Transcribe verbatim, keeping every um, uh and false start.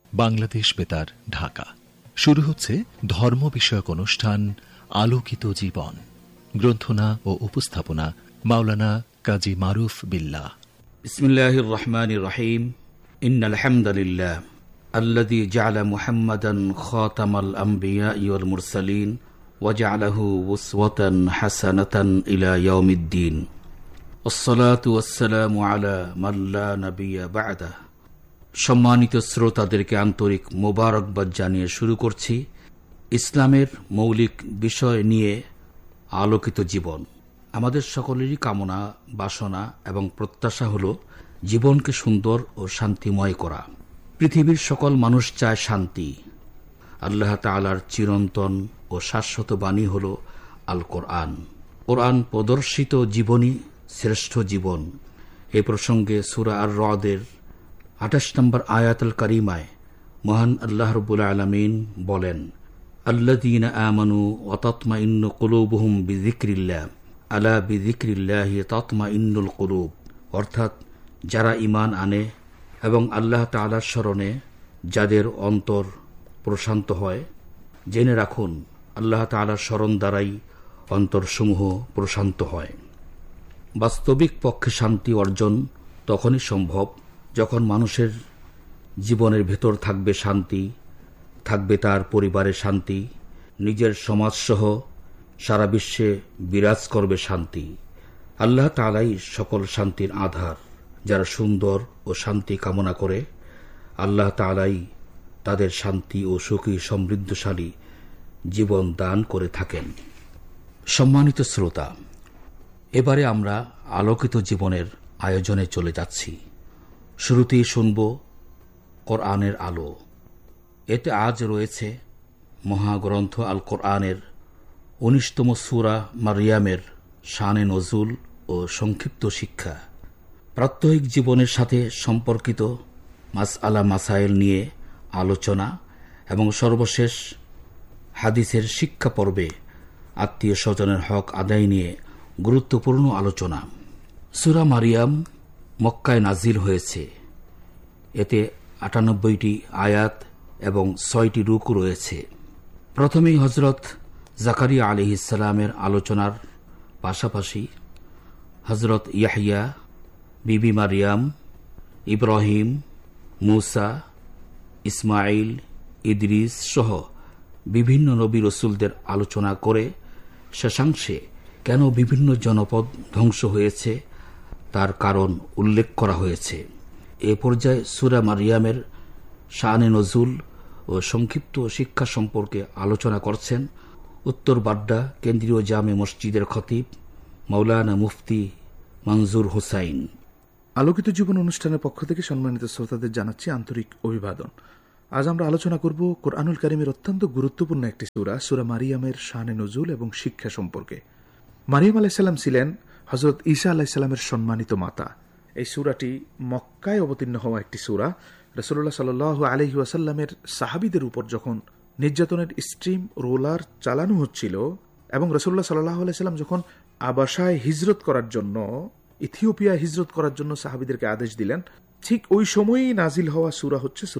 বাংলাদেশ বেতার, ঢাকা। শুরু হচ্ছে ধর্ম বিষয়ক অনুষ্ঠান আলোকিত জীবন। গ্রন্থনা ও উপস্থাপনা মাওলানা কাজী মারুফ বিল্লাহ। বিসমিল্লাহির রহমানির রহিম। ইন্নাল হামদালিল্লাহ আল্লাযী জাআলা মুহাম্মাদান খাতামাল আমবিয়া ওয়াল মুরসালিন ওয়া জাআলাহু উসওয়াতান হাসানাতান ইলা ইয়াউমিদ্দিন। ওয়াসসালাতু ওয়াসসালামু আলা মান লা নাবিয়্যা বা'দা। সম্মানিত শ্রোতাদেরকে আন্তরিক মোবারকবাদ জানিয়ে শুরু করছি ইসলামের মৌলিক বিষয় নিয়ে আলোকিত জীবন। আমাদের সকলেরই কামনা, বাসনা এবং প্রত্যাশা হল জীবনকে সুন্দর ও শান্তিময় করা। পৃথিবীর সকল মানুষ চায় শান্তি। আল্লাহ তাআলার চিরন্তন ও শাশ্বত বাণী হল আল কোরআন। কোরআন প্রদর্শিত জীবনই শ্রেষ্ঠ জীবন। এ প্রসঙ্গে সূরা আর রদের আঠাশ নম্বর আয়াতুল কারিমায় মহান আল্লাহ রাব্বুল আলামিন বলেন, আল্লাযীনা আমানু ওয়া তাতমাইন্নু কুলুবুহুম বিযিকরিল্লাহ আলা বিযিকরিল্লাহি তাতমাইন্নুল কুলুব। অর্থাৎ যারা ঈমান আনে এবং আল্লাহ তাআলার স্মরণে যাদের অন্তর প্রশান্ত হয়, জেনে রাখুন আল্লাহ তাআলার স্মরণ দ্বারাই অন্তরসমূহ প্রশান্ত হয়। বাস্তবিক পক্ষে শান্তি অর্জন তখনই সম্ভব যখন মানুষের জীবনের ভেতর থাকবে শান্তি, থাকবে তার পরিবারের শান্তি, নিজের সমাজসহ সারা বিশ্বে বিরাজ করবে শান্তি। আল্লাহ তাআলাই সকল শান্তির আধার। যারা সুন্দর ও শান্তি কামনা করে, আল্লাহ তাআলাই তাদের শান্তি ও সুখী সমৃদ্ধশালী জীবন দান করে থাকেন। সম্মানিত শ্রোতা, এবারে আমরা আলোকিত জীবনের আয়োজনে চলে যাচ্ছি। শুরুতেই শুনব কোরআনের আলো। এতে আজ রয়েছে মহাগ্রন্থ আল কোরআনের উনিশতম সূরা মারইয়ামের শানে নজুল ও সংক্ষিপ্ত শিক্ষা। প্রাত্যহিক জীবনের সাথে সম্পর্কিত মাসআলা মাসাইল নিয়ে আলোচনা এবং সর্বশেষ হাদিসের শিক্ষা পর্বে আত্মীয় স্বজনের হক আদায় নিয়ে গুরুত্বপূর্ণ আলোচনা। সূরা মারইয়াম মক্কায় নাজিল হয়েছে। এতে আটানব্বইটি আয়াত এবং ছয়টি রুকু রয়েছে। প্রথমেই হজরত জাকারিয়া আলাইহিস সালামের আলোচনার পাশাপাশি হজরত ইয়াহইয়া, বিবি মারইয়াম, ইব্রাহিম, মূসা, ইসমাইল, ইদ্রিস সহ বিভিন্ন নবী রসুলদের আলোচনা করে শেষাংশে কেন বিভিন্ন জনপদ ধ্বংস হয়েছে তার কারণ উল্লেখ করা হয়েছে। এ পর্যায়ে সূরা মারইয়ামের শানে নজুল ও সংক্ষিপ্ত শিক্ষা সম্পর্কে আলোচনা করছেন উত্তর বাড্ডা কেন্দ্রীয় জামে মসজিদের খতিব মাওলানা মুফতি মনজুর হোসাইন। আলোকিত জীবন অনুষ্ঠানের পক্ষ থেকে সম্মানিত শ্রোতাদের জানাচ্ছি আন্তরিক অভিবাদন। আজ আমরা আলোচনা করব কোরআনুল কারীমের অত্যন্ত গুরুত্বপূর্ণ একটি সূরা, সূরা মারইয়ামের শানে নজুল এবং শিক্ষা সম্পর্কে। মারইয়াম আলাইহিস সালাম ছিলেন হযরত ঈসা আলাইহিস সালামের সম্মানিত মাতা। এই সূরাটি মক্কায় অবতীর্ণ হওয়া একটি সূরা। রাসূলুল্লাহ সাল্লাল্লাহু আলাইহি ওয়াসাল্লামের সাহাবীদের উপর যখন নির্যাতনের স্ট্রিম রোলার চালানো হচ্ছিল এবং রাসূলুল্লাহ সাল্লাল্লাহু আলাইহি ওয়াসাল্লাম যখন আবাসায় হিজরত করার জন্য, ইথিওপিয়ায় হিজরত করার জন্য সাহাবীদেরকে আদেশ দিলেন, ঠিক ওই সময়ই নাজিল হওয়া সূরা হচ্ছে